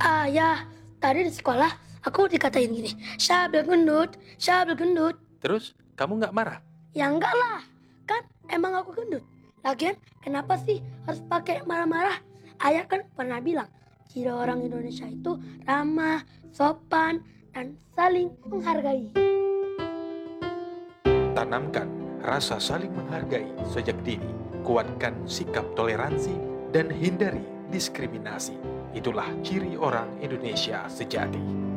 Ya, tadi di sekolah aku dikatain gini, Syabel gendut, Syabel gendut. Terus, kamu nggak marah? Ya enggak lah, kan emang aku gendut. Lagian, kenapa sih harus pakai marah-marah? Ayah kan pernah bilang, ciri orang Indonesia itu ramah, sopan, dan saling menghargai. Tanamkan rasa saling menghargai sejak dini. Kuatkan sikap toleransi dan hindari diskriminasi. Itulah ciri orang Indonesia sejati.